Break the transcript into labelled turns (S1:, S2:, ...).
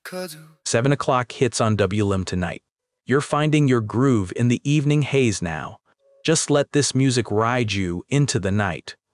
S1: 7 o'clock hits on WLIM tonight. You're finding your groove in the evening haze now. Just let this music ride you into the night.